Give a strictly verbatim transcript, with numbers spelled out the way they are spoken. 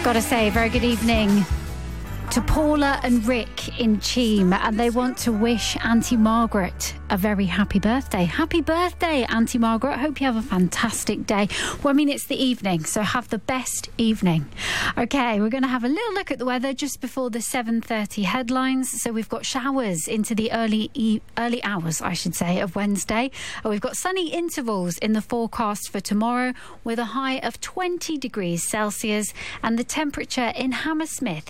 Gotta say, very good evening to Paula and Rick in Cheam, and they want to wish Auntie Margaret a very happy birthday. Happy birthday, Auntie Margaret. Hope you have a fantastic day. Well, I mean, it's the evening, so have the best evening. Okay, we're going to have a little look at the weather just before the seven thirty headlines. So we've got showers into the early e early hours, I should say, of Wednesday. And we've got sunny intervals in the forecast for tomorrow with a high of twenty degrees Celsius, and the temperature in Hammersmith